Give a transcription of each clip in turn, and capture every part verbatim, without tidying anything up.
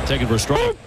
Taken for a strike.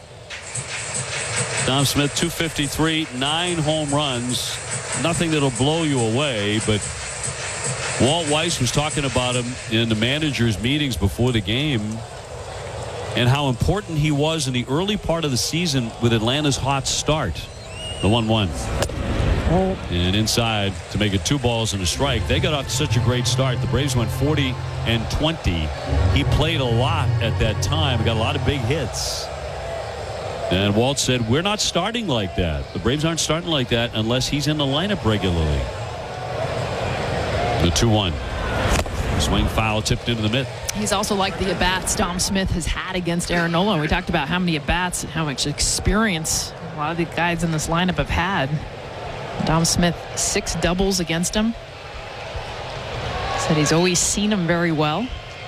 Dom Smith, two fifty-three, nine home runs. Nothing that'll blow you away, but Walt Weiss was talking about him in the managers' meetings before the game and how important he was in the early part of the season with Atlanta's hot start. The one one. And inside to make it two balls and a strike. They got off to such a great start. The Braves went forty and twenty. He played a lot at that time. Got a lot of big hits. And Walt said, we're not starting like that. The Braves aren't starting like that unless he's in the lineup regularly. The two one. Swing foul tipped into the mitt. He's also like the at-bats Dom Smith has had against Aaron Nola. We talked about how many at-bats and how much experience a lot of the guys in this lineup have had. Dom Smith, six doubles against him. Said he's always seen him very well.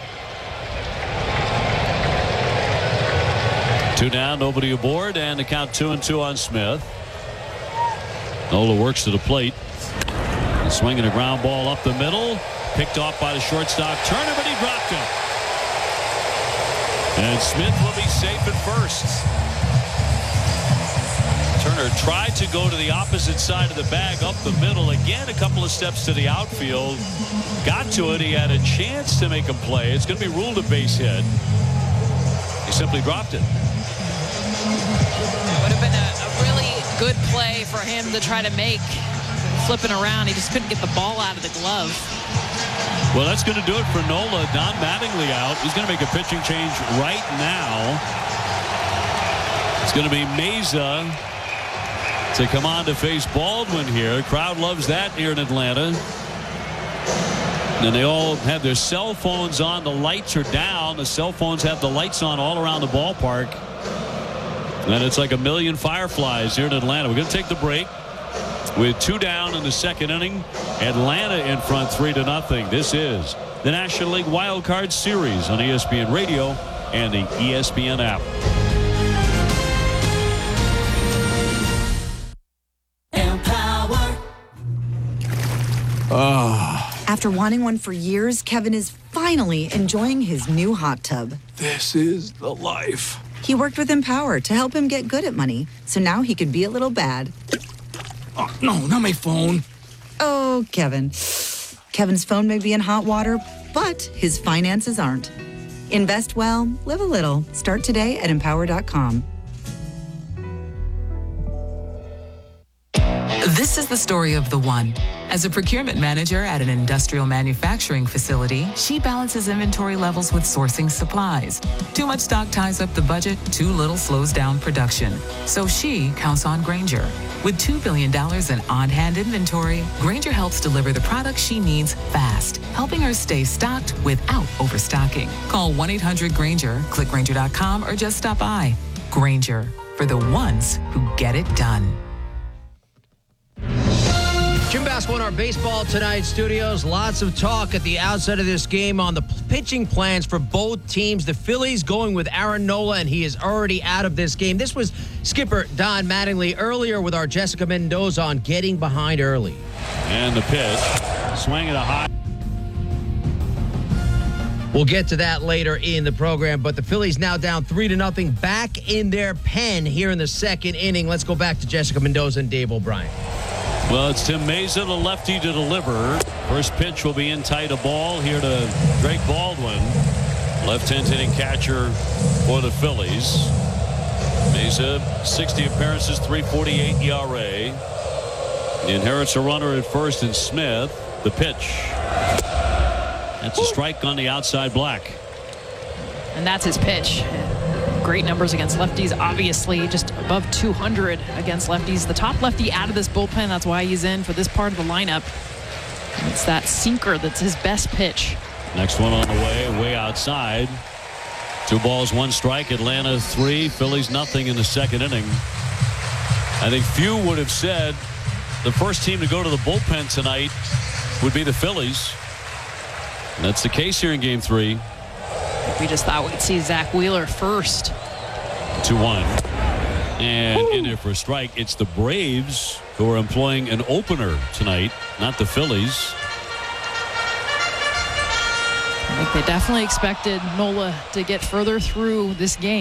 Two down, nobody aboard, and the count two and two on Smith. Nola works to the plate. Swinging a ground ball up the middle. Picked off by the shortstop Turner, but he dropped him. And Smith will be safe at first. Turner tried to go to the opposite side of the bag up the middle. Again, a couple of steps to the outfield. Got to it. He had a chance to make a play. It's going to be ruled a base hit. He simply dropped it. Would have been a, a really good play for him to try to make. Flipping around, he just couldn't get the ball out of the glove. Well, that's going to do it for Nola. Don Mattingly out. He's going to make a pitching change right now. It's going to be Meza to come on to face Baldwin here. The crowd loves that here in Atlanta. And they all have their cell phones on. The lights are down. The cell phones have the lights on all around the ballpark. And it's like a million fireflies here in Atlanta. We're going to take the break. With two down in the second inning, Atlanta in front three to nothing. This is the National League Wild Card Series on E S P N Radio and the E S P N app. Empower. Oh. After wanting one for years, Kevin is finally enjoying his new hot tub. This is the life. He worked with Empower to help him get good at money, so now he can be a little bad. Oh, no, not my phone. Oh, Kevin. Kevin's phone may be in hot water, but his finances aren't. Invest well, live a little. Start today at empower dot com. This is the story of the one. As a procurement manager at an industrial manufacturing facility, she balances inventory levels with sourcing supplies. Too much stock ties up the budget, too little slows down production. So she counts on Grainger. With two billion dollars in on-hand inventory, Grainger helps deliver the products she needs fast, helping her stay stocked without overstocking. Call one eight hundred Grainger, click Grainger dot com, or just stop by. Grainger, for the ones who get it done. Jim Basketball in our Baseball Tonight studios. Lots of talk at the outset of this game on the pitching plans for both teams. The Phillies going with Aaron Nola, and he is already out of this game. This was skipper Don Mattingly earlier with our Jessica Mendoza on getting behind early. And the pitch. Swing at a high. We'll get to that later in the program, but the Phillies now down three to nothing back in their pen here in the second inning. Let's go back to Jessica Mendoza and Dave O'Brien. Well, it's Tim Meza, the lefty, to deliver. First pitch will be in tight, a ball here to Drake Baldwin, left-hand hitting catcher for the Phillies. Meza, sixty appearances, three forty-eight E R A. He inherits a runner at first in Smith. The pitch. That's a strike on the outside black. And that's his pitch. Great numbers against lefties, obviously just above two hundred against lefties. The top lefty out of this bullpen, that's why he's in for this part of the lineup. And it's that sinker that's his best pitch. Next one on the way, way outside. Two balls, one strike. Atlanta three, Phillies nothing in the second inning. I think few would have said the first team to go to the bullpen tonight would be the Phillies. And that's the case here in game three. We just thought we'd see Zach Wheeler first. two one. And Ooh. In there for a strike. It's the Braves who are employing an opener tonight, not the Phillies. I think they definitely expected Nola to get further through this game.